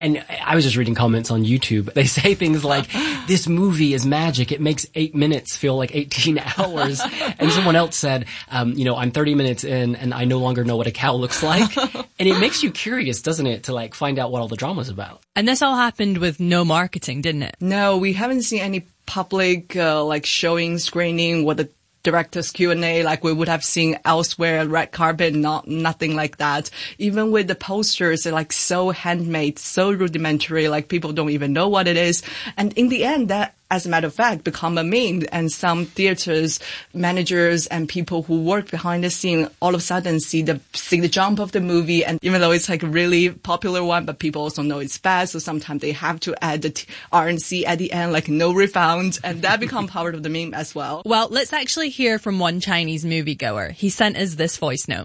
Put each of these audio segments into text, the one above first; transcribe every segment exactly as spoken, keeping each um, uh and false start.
And I was just reading comments on YouTube. They say things like, this movie is magic. It makes eight minutes feel like eighteen hours. And someone else said, um, you know, I'm thirty minutes in and I no longer know what a cow looks like. And it makes you curious, doesn't it, to like find out what all the drama's about. And this all happened with no marketing, didn't it? No, we haven't seen any public, uh, like showing, screening, what the director's Q and A like we would have seen elsewhere, red carpet, not nothing like that. Even with the posters, they're like so handmade, so rudimentary, like people don't even know what it is. And in the end, that, as a matter of fact, become a meme. And some theaters, managers and people who work behind the scene all of a sudden see the, see the jump of the movie. And even though it's like a really popular one, but people also know it's bad. So sometimes they have to add the R and C at the end, like no refund. And that become part of the meme as well. Well, let's actually hear from one Chinese moviegoer. He sent us this voice note.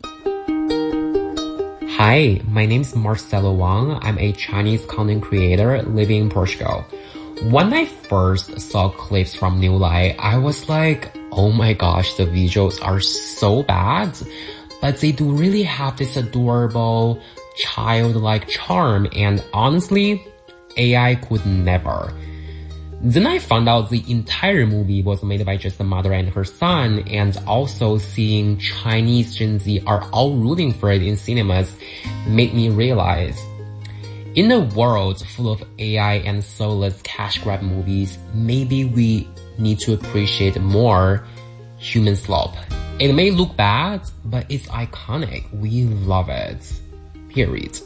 Hi, my name is Marcelo Wang. I'm a Chinese content creator living in Portugal. When I first saw clips from New Light, I was like, oh my gosh, the visuals are so bad. But they do really have this adorable, childlike charm, and honestly, A I could never. Then I found out the entire movie was made by just the mother and her son, and also seeing Chinese Gen Z are all rooting for it in cinemas made me realize, in a world full of A I and soulless cash grab movies, maybe we need to appreciate more human slop. It may look bad, but it's iconic. We love it. Period.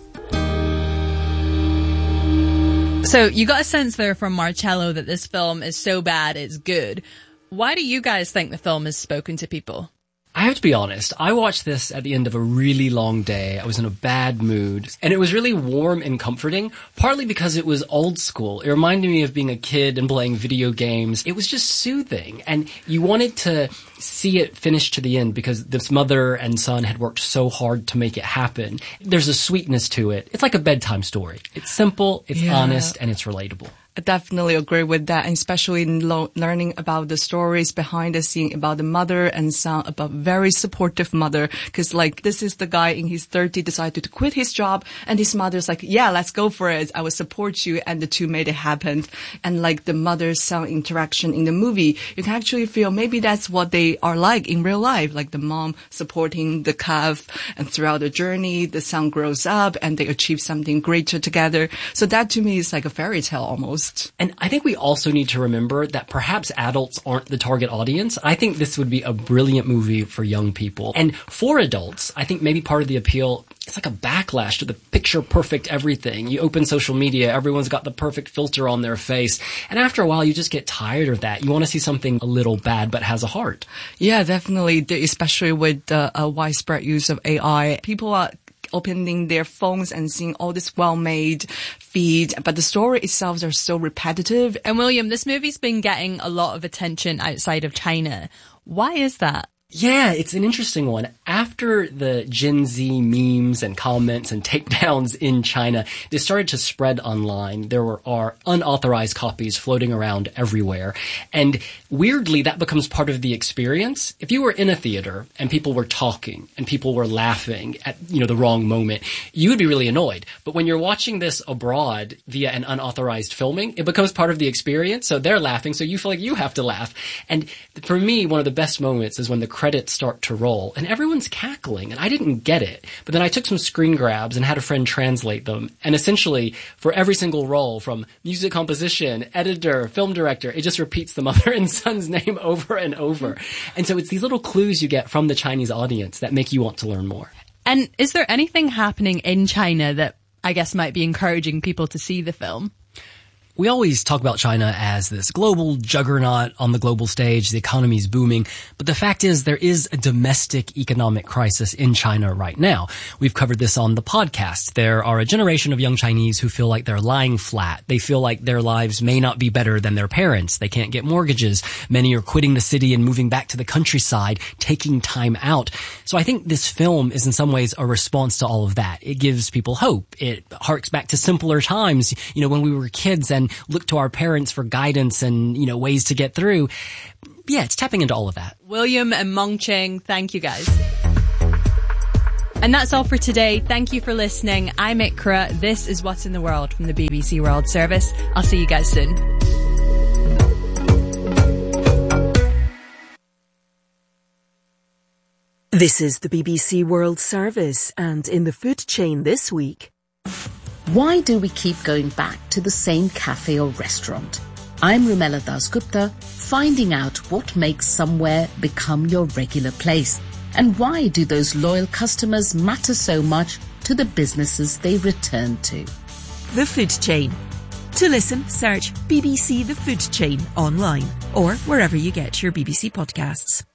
So you got a sense there from Marcello that this film is so bad it's good. Why do you guys think the film has spoken to people? I have to be honest, I watched this at the end of a really long day. I was in a bad mood, and it was really warm and comforting, partly because it was old school. It reminded me of being a kid and playing video games. It was just soothing, and you wanted to see it finish to the end because this mother and son had worked so hard to make it happen. There's a sweetness to it. It's like a bedtime story. It's simple, it's yeah. honest, and it's relatable. I definitely agree with that, and especially in lo- learning about the stories behind the scene about the mother and son, about very supportive mother. Because like this is the guy in his thirties decided to quit his job, and his mother's like, "Yeah, let's go for it. I will support you." And the two made it happen. And like the mother-son interaction in the movie, you can actually feel maybe that's what they are like in real life. Like the mom supporting the calf, and throughout the journey, the son grows up and they achieve something greater together. So that to me is like a fairy tale almost. And I think we also need to remember that perhaps adults aren't the target audience. I think this would be a brilliant movie for young people. And for adults, I think maybe part of the appeal, it's like a backlash to the picture perfect everything. You open social media, everyone's got the perfect filter on their face. And after a while, you just get tired of that. You want to see something a little bad but has a heart. Yeah, definitely, especially with the uh, widespread use of A I. People are opening their phones and seeing all this well-made feed, but the story itself are so repetitive. And William, this movie's been getting a lot of attention outside of China. Why is that? Yeah, it's an interesting one. After the Gen Z memes and comments and takedowns in China, they started to spread online. There were, are unauthorized copies floating around everywhere. And weirdly, that becomes part of the experience. If you were in a theater and people were talking and people were laughing at, you know, the wrong moment, you would be really annoyed. But when you're watching this abroad via an unauthorized filming, it becomes part of the experience. So they're laughing, so you feel like you have to laugh. And for me, one of the best moments is when the credits start to roll and everyone's cackling, and I didn't get it. But then I took some screen grabs and had a friend translate them. And essentially, for every single role, from music composition, editor, film director, it just repeats the mother and son's name over and over. And so it's these little clues you get from the Chinese audience that make you want to learn more. And is there anything happening in China that I guess might be encouraging people to see the film? We always talk about China as this global juggernaut on the global stage. The economy's booming. But the fact is there is a domestic economic crisis in China right now. We've covered this on the podcast. There are a generation of young Chinese who feel like they're lying flat. They feel like their lives may not be better than their parents. They can't get mortgages. Many are quitting the city and moving back to the countryside, taking time out. So I think this film is in some ways a response to all of that. It gives people hope. It harks back to simpler times, you know, when we were kids and look to our parents for guidance and, you know, ways to get through. Yeah, it's tapping into all of that. William and Meng Cheng, thank you guys. And that's all for today. Thank you for listening. I'm Ikra. This is What's in the World from the B B C World Service. I'll see you guys soon. This is the B B C World Service, and in the food chain this week... Why do we keep going back to the same cafe or restaurant? I'm Rumela Dasgupta, finding out what makes somewhere become your regular place. And why do those loyal customers matter so much to the businesses they return to? The Food Chain. To listen, search B B C The Food Chain online or wherever you get your B B C podcasts.